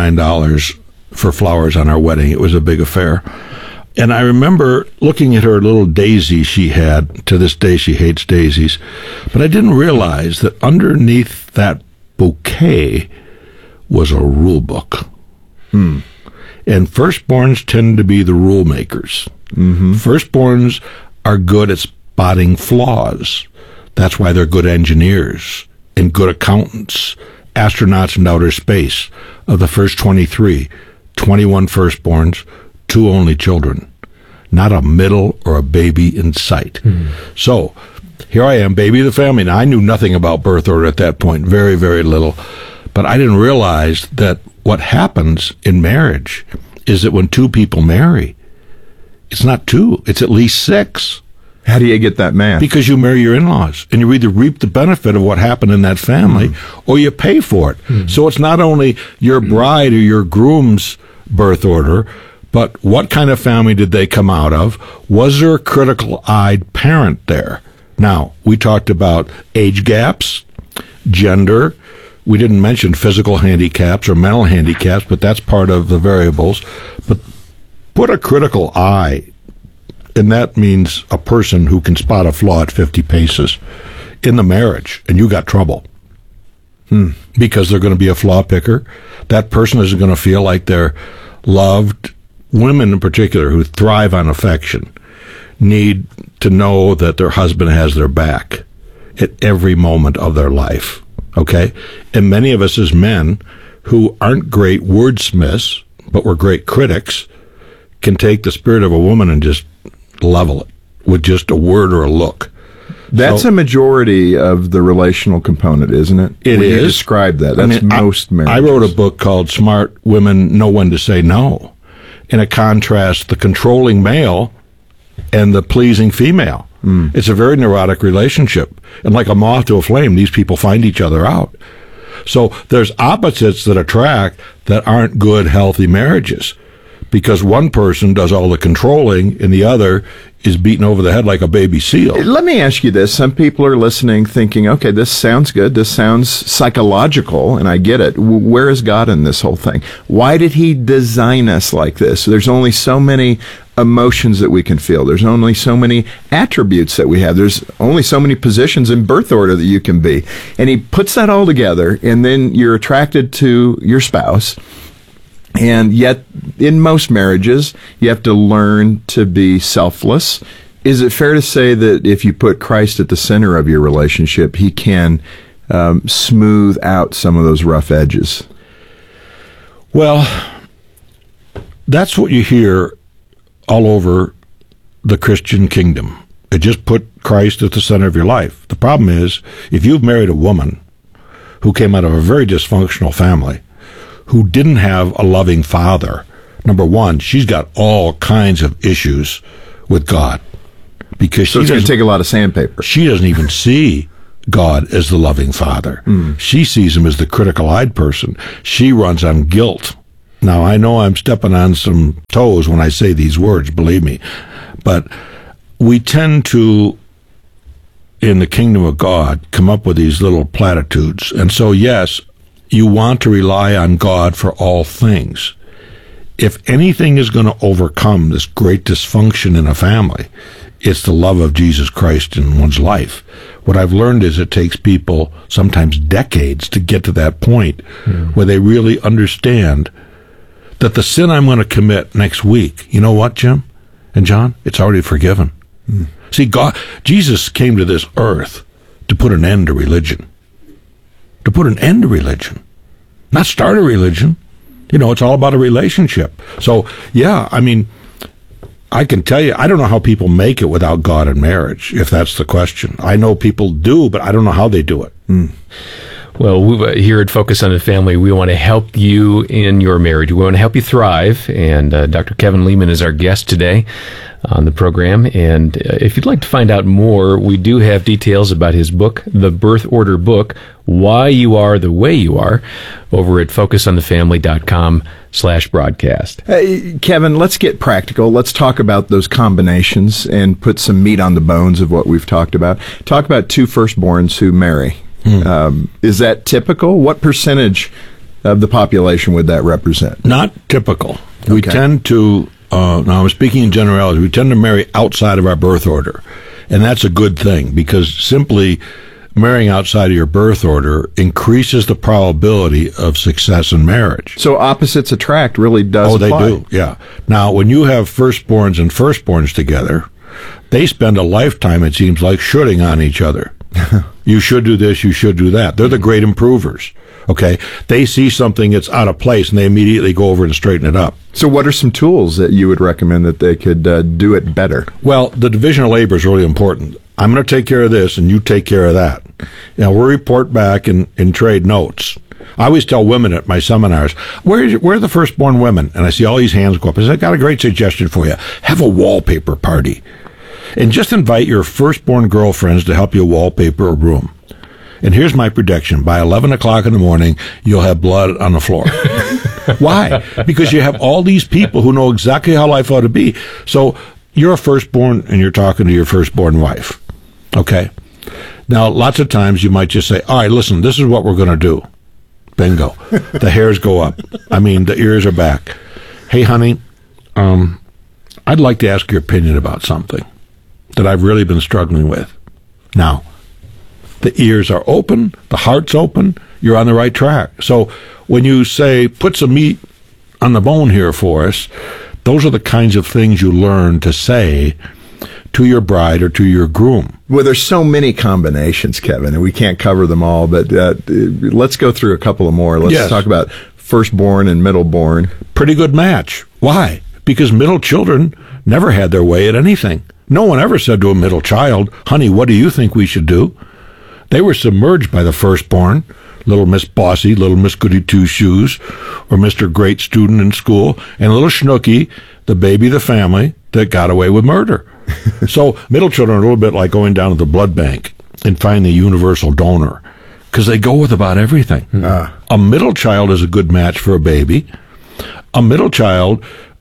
$29 for flowers on our wedding. It was a big affair. And I remember looking at her little daisy she had. To this day, she hates daisies. But I didn't realize that underneath that bouquet was a rule book. And firstborns tend to be the rule makers. Firstborns are good at spotting flaws. That's why they're good engineers and good accountants, astronauts in outer space. Of the first 23, 21 firstborns, 2 only children. Not a middle or a baby in sight. So, here I am, baby of the family. Now, I knew nothing about birth order at that point, very, very little. But I didn't realize that what happens in marriage is that when 2 people marry, it's not 2, it's at least 6. How do you get that math? Because you marry your in-laws, and you either reap the benefit of what happened in that family, or you pay for it. So it's not only your bride or your groom's birth order, but what kind of family did they come out of? Was there a critical-eyed parent there? Now, we talked about age gaps, gender. We didn't mention physical handicaps or mental handicaps, but that's part of the variables. But put a critical eye, and that means a person who can spot a flaw at 50 paces in the marriage, and you got trouble. Because they're going to be a flaw picker. That person isn't going to feel like they're loved. Women in particular who thrive on affection need to know that their husband has their back at every moment of their life. Okay? And many of us as men who aren't great wordsmiths, but we're great critics, can take the spirit of a woman and just level it with just a word or a look. That's a majority of the relational component, isn't it? It is. You described that. That's most marriages. I wrote a book called Smart Women Know When to Say No. And it contrasts the controlling male and the pleasing female. It's a very neurotic relationship. And like a moth to a flame, these people find each other out. So there's opposites that attract that aren't good, healthy marriages. because one person does all the controlling and the other is beaten over the head like a baby seal. Let me ask you this. Some people are listening thinking, okay, this sounds good. This sounds psychological, and I get it. Where is God in this whole thing? Why did he design us like this? There's only so many emotions that we can feel. There's only so many attributes that we have. There's only so many positions in birth order that you can be. And he puts that all together, and then you're attracted to your spouse. And yet, in most marriages, you have to learn to be selfless. Is it fair to say that if you put Christ at the center of your relationship, he can smooth out some of those rough edges? Well, that's what you hear all over the Christian kingdom. It just put Christ at the center of your life. The problem is, if you've married a woman who came out of a very dysfunctional family, who didn't have a loving father, number one, she's got all kinds of issues with God. Because so it's going to take a lot of sandpaper. She doesn't even see God as the loving father. She sees him as the critical-eyed person. She runs on guilt. Now, I know I'm stepping on some toes when I say these words, believe me. But we tend to, in the kingdom of God, come up with these little platitudes. And so, yes, you want to rely on God for all things. If anything is going to overcome this great dysfunction in a family, it's the love of Jesus Christ in one's life. What I've learned is it takes people sometimes decades to get to that point where they really understand that the sin I'm going to commit next week, you know what, Jim and John? It's already forgiven. See, Jesus came to this earth to put an end to religion. To put an end to religion. Not start a religion. You know, it's all about a relationship. So, yeah, I mean, I can tell you, I don't know how people make it without God in marriage, if that's the question. I know people do, but I don't know how they do it. Well, here at Focus on the Family, we want to help you in your marriage. We want to help you thrive. And Dr. Kevin Leman is our guest today on the program. And if you'd like to find out more, we do have details about his book, The Birth Order Book, Why You Are the Way You Are, over at focusonthefamily.com/broadcast. Kevin, let's get practical. Let's talk about those combinations and put some meat on the bones of what we've talked about. Talk about two firstborns who marry. Is that typical? What percentage of the population would that represent? Not typical. We tend to, now I'm speaking in generalities, we tend to marry outside of our birth order. And that's a good thing, because simply marrying outside of your birth order increases the probability of success in marriage. So opposites attract really does apply. Oh, they do, yeah. Now, when you have firstborns and firstborns together, they spend a lifetime, it seems like, shooting on each other. You should do this, you should do that. They're the great improvers, okay? They see something that's out of place, and they immediately go over and straighten it up. So what are some tools that you would recommend that they could do it better? Well, the division of labor is really important. I'm going to take care of this, and you take care of that. Now, we'll report back and trade notes. I always tell women at my seminars, where are the firstborn women? And I see all these hands go up. I say, I got a great suggestion for you. Have a wallpaper party. And just invite your firstborn girlfriends to help you wallpaper a room. And here's my prediction. By 11 o'clock in the morning, you'll have blood on the floor. Why? Because you have all these people who know exactly how life ought to be. So you're a firstborn, and you're talking to your firstborn wife. Okay? Now, lots of times you might just say, all right, listen, this is what we're going to do. Bingo. The hairs go up. I mean, the ears are back. Hey, honey, I'd like to ask your opinion about something that I've really been struggling with. Now, the ears are open, the heart's open, you're on the right track. So when you say, put some meat on the bone here for us, those are the kinds of things you learn to say to your bride or to your groom. Well, there's so many combinations, Kevin, and we can't cover them all, but let's go through a couple of more. Let's talk about firstborn and middleborn. Pretty good match. Why? Because middle children never had their way at anything. No one ever said to a middle child, honey, what do you think we should do? They were submerged by the firstborn, little Miss Bossy, little Miss Goody Two-Shoes, or Mr. Great Student in school, and little Schnooky, the baby of the family that got away with murder. So middle children are a little bit like going down to the blood bank and find the universal donor, because they go with about everything. A middle child is a good match for a baby. A middle child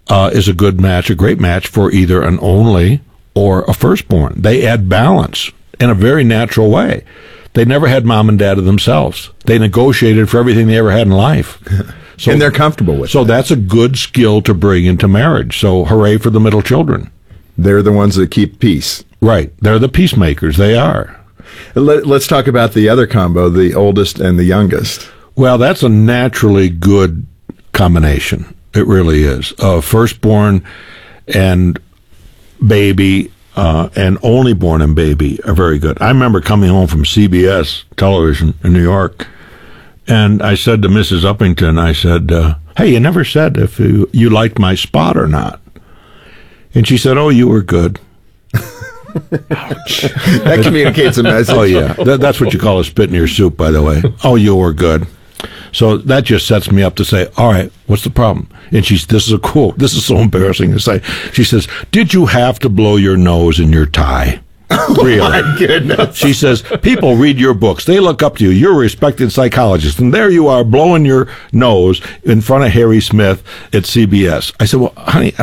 is a good match, a great match for either an only or a firstborn. They add balance in a very natural way. They never had mom and dad to themselves. They negotiated for everything they ever had in life. So, and they're comfortable with it. So that's a good skill to bring into marriage. So hooray for the middle children. They're the ones that keep peace. Right. They're the peacemakers. They are. Let's talk about the other combo, the oldest and the youngest. Well, that's a naturally good combination. It really is. Firstborn and baby and only born and baby are very good. I remember coming home from CBS television in New York, and I said to Mrs. Uppington, I said, hey, you never said if you liked my spot or not. And she said, oh, you were good. Ouch. That communicates a message. Oh, yeah. That's what you call a spit in your soup, by the way. Oh, you were good. So that just sets me up to say, all right, what's the problem? And this is a quote. This is so embarrassing to say. She says, did you have to blow your nose in your tie? Really? Oh, my goodness. She says, people read your books. They look up to you. You're a respected psychologist. And there you are blowing your nose in front of Harry Smith at CBS. I said, well, honey,